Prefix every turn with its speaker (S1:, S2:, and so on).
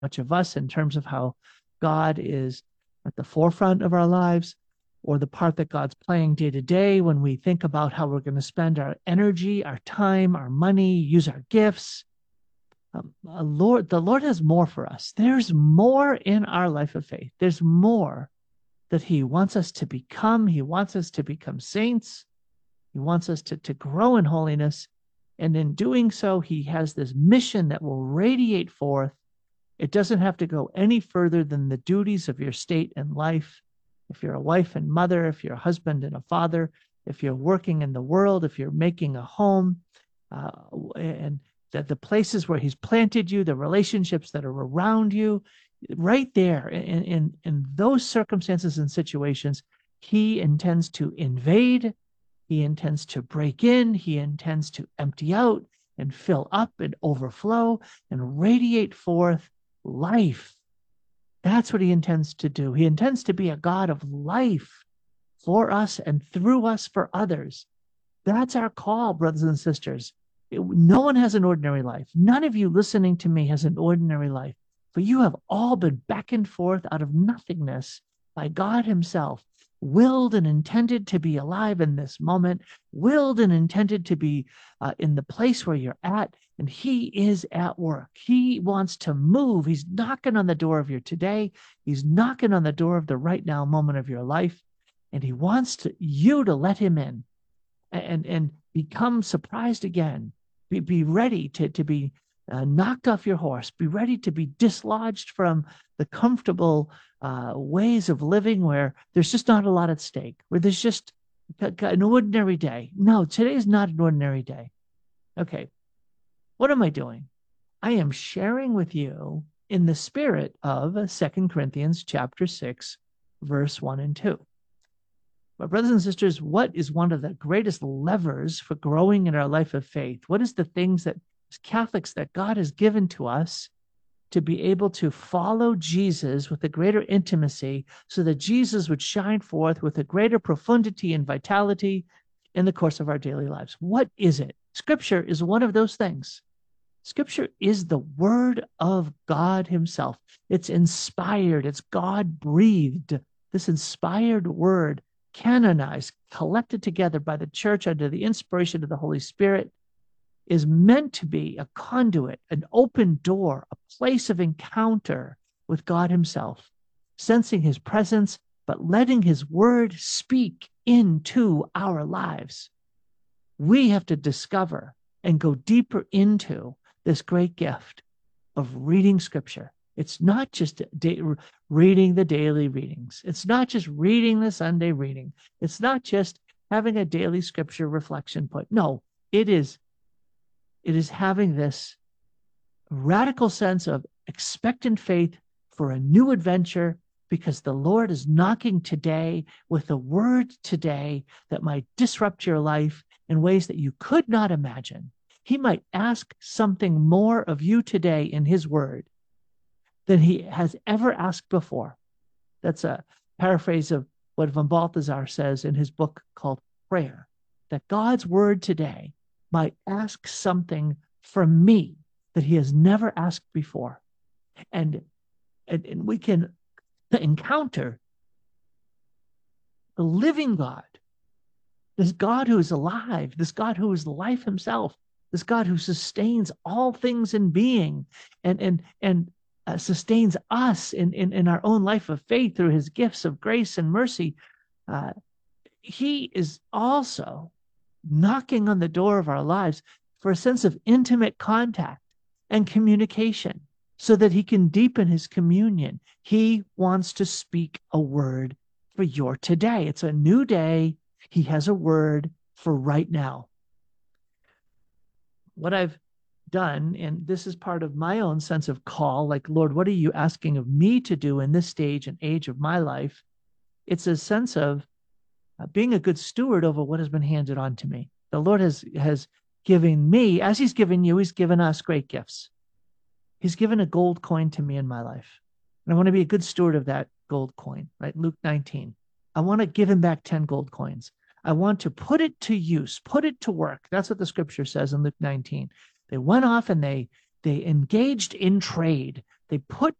S1: much of us in terms of how God is at the forefront of our lives, or the part that God's playing day to day when we think about how we're going to spend our energy, our time, our money, use our gifts. The Lord has more for us. There's more in our life of faith. There's more that He wants us to become. He wants us to become saints. He wants us to grow in holiness. And in doing so, He has this mission that will radiate forth. It doesn't have to go any further than the duties of your state and life. If you're a wife and mother, if you're a husband and a father, if you're working in the world, if you're making a home, and the places where He's planted you, the relationships that are around you, right there in those circumstances and situations, He intends to invade. He intends to break in. He intends to empty out and fill up and overflow and radiate forth life. That's what He intends to do. He intends to be a God of life for us and through us for others. That's our call, brothers and sisters. No one has an ordinary life. None of you listening to me has an ordinary life, for you have all been beckoned forth out of nothingness by God Himself, willed and intended to be alive in this moment, willed and intended to be in the place where you're at, and He is at work. He wants to move. He's knocking on the door of your today. He's knocking on the door of the right now moment of your life, and He wants you to let Him in and become surprised again. Be ready to be knocked off your horse. Be ready to be dislodged from the comfortable ways of living where there's just not a lot at stake, where there's just an ordinary day. No, today is not an ordinary day. Okay, what am I doing? I am sharing with you in the spirit of 2 Corinthians chapter 6, verse 1 and 2. But brothers and sisters, what is one of the greatest levers for growing in our life of faith? What is the things that as Catholics that God has given to us to be able to follow Jesus with a greater intimacy so that Jesus would shine forth with a greater profundity and vitality in the course of our daily lives? What is it? Scripture is one of those things. Scripture is the word of God Himself. It's inspired. It's God-breathed. This inspired word, canonized, collected together by the church under the inspiration of the Holy Spirit, is meant to be a conduit, an open door, a place of encounter with God Himself, sensing His presence, but letting His word speak into our lives. We have to discover and go deeper into this great gift of reading Scripture. It's not just reading the daily readings. It's not just reading the Sunday reading. It's not just having a daily Scripture reflection point. No, it is having this radical sense of expectant faith for a new adventure, because the Lord is knocking today with a word today that might disrupt your life in ways that you could not imagine. He might ask something more of you today in His word than He has ever asked before. That's a paraphrase of what von Balthasar says in his book called Prayer, that God's word today might ask something from me that He has never asked before. And we can encounter the living God, this God who is alive, this God who is life Himself, this God who sustains all things in being and sustains us in our own life of faith through His gifts of grace and mercy. He is also knocking on the door of our lives for a sense of intimate contact and communication so that He can deepen His communion. He wants to speak a word for your today. It's a new day. He has a word for right now. What I've done, and this is part of my own sense of call, like, Lord, what are you asking of me to do in this stage and age of my life? It's a sense of being a good steward over what has been handed on to me. The Lord has given me, as He's given you, He's given us great gifts. He's given a gold coin to me in my life. And I want to be a good steward of that gold coin, right? Luke 19. I want to give Him back 10 gold coins. I want to put it to use, put it to work. That's what the Scripture says in Luke 19. They went off and they engaged in trade. they put